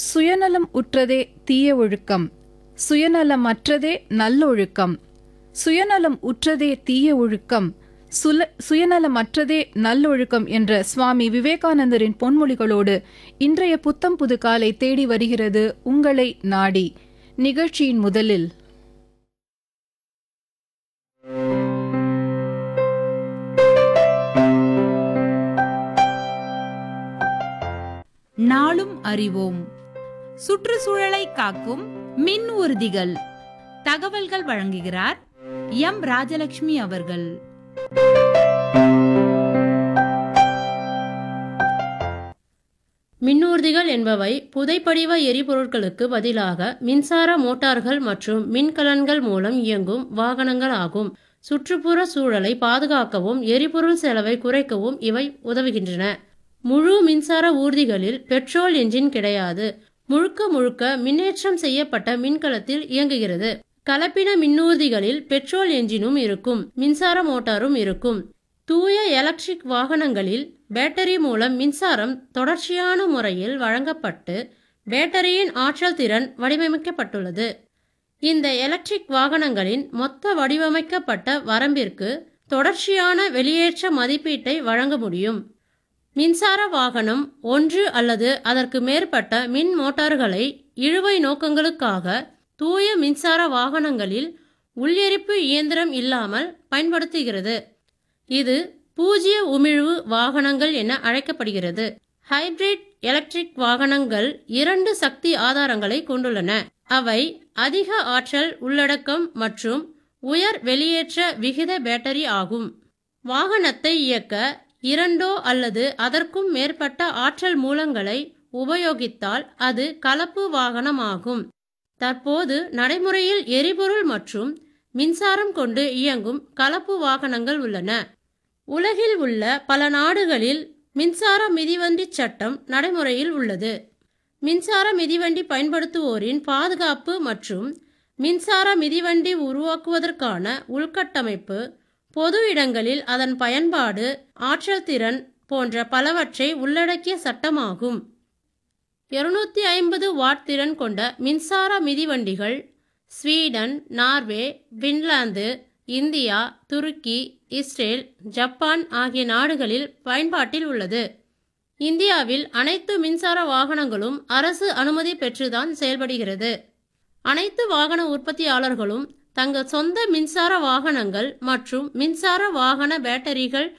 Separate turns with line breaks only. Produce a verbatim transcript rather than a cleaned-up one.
சுயநலம் உற்றதே தீய ஒழுக்கம், சுயநலமற்றதே நல்லொழுக்கம். சுயநலம் உற்றதே தீய ஒழுக்கம், சுல சுயநலமற்றதே நல்லொழுக்கம் என்ற சுவாமி விவேகானந்தரின் பொன்மொழிகளோடு இன்றைய புத்தம் புது காலை தேடி வருகிறது உங்களை நாடி. நிகழ்ச்சியின் முதலில்
நாளும் அறிவோம். சுற்றுச்சூழலை காக்கும் மின் ஊர்திகள் தகவல்கள் வழங்குகிறார் எம் ராஜலட்சுமி அவர்கள்.
மின்னூர்திகள் என்பவை புதைப்படிவ எரிபொருட்களுக்கு பதிலாக மின்சார மோட்டார்கள் மற்றும் மின்கலன்கள் மூலம் இயங்கும் வாகனங்கள் ஆகும். சுற்றுப்புற சூழலை பாதுகாக்கவும் எரிபொருள் செலவை குறைக்கவும் இவை உதவுகின்றன. முழு மின்சார ஊர்திகளில் பெட்ரோல் என்ஜின் கிடையாது. முழுக்க முழுக்க மின்னேற்றம் செய்யப்பட்ட மின்கலத்தில் இயங்குகிறது. கலப்பின மின்னூர்திகளில் பெட்ரோல் என்ஜினும் இருக்கும், மின்சார மோட்டாரும் இருக்கும். தூய எலக்ட்ரிக் வாகனங்களில் பேட்டரி மூலம் மின்சாரம் தொடர்ச்சியான முறையில் வழங்கப்பட்டு பேட்டரியின் ஆற்றல் திறன் வடிவமைக்கப்பட்டுள்ளது. இந்த எலக்ட்ரிக் வாகனங்களின் மொத்த வடிவமைக்கப்பட்ட வரம்பிற்கு தொடர்ச்சியான வெளியேற்ற மதிப்பீட்டை வழங்க முடியும். மின்சார வாகனம் ஒன்று அல்லது அதற்கு மேற்பட்ட மின் மோட்டார்களை இழுவை நோக்கங்களுக்காக தூய மின்சார வாகனங்களில் உள்ளெரிப்பு இயந்திரம் இல்லாமல் பயன்படுத்துகிறது. இது பூஜ்ய உமிழ்வு வாகனங்கள் என அழைக்கப்படுகிறது. ஹைபிரிட் எலக்ட்ரிக் வாகனங்கள் இரண்டு சக்தி ஆதாரங்களை கொண்டுள்ளன. அவை அதிக ஆற்றல் உள்ளடக்கம் மற்றும் உயர் வெளியேற்ற விகித பேட்டரி ஆகும். வாகனத்தை இயக்க இரண்டோ அல்லது அதற்கும் மேற்பட்ட ஆற்றல் மூலங்களை உபயோகித்தால் அது கலப்பு வாகனமாகும். தற்போது நடைமுறையில் எரிபொருள் மற்றும் மின்சாரம் கொண்டு இயங்கும் கலப்பு வாகனங்கள் உள்ளன. உலகில் உள்ள பல நாடுகளில் மின்சார மிதிவண்டி சட்டம் நடைமுறையில் உள்ளது. மின்சார மிதிவண்டி பயன்படுத்துவோரின் பாதுகாப்பு மற்றும் மின்சார மிதிவண்டி உருவாக்குவதற்கான உள்கட்டமைப்பு, பொது இடங்களில் அதன் பயன்பாடு, ஆற்றல் திறன் போன்ற பலவற்றை உள்ளடக்கிய சட்டமாகும். இருநூத்தி ஐம்பது வாட் திறன் கொண்ட மின்சார மிதிவண்டிகள் ஸ்வீடன், நார்வே, பின்லாந்து, இந்தியா, துருக்கி, இஸ்ரேல், ஜப்பான் ஆகிய நாடுகளில் பயன்பாட்டில் உள்ளது. இந்தியாவில் அனைத்து மின்சார வாகனங்களும் அரசு அனுமதி பெற்றுதான் செயல்படுகிறது. அனைத்து வாகன உற்பத்தியாளர்களும் தங்கள் சொந்த மின்சார வாகனங்கள் மற்றும் மின்சார வாகன பேட்டரிகள்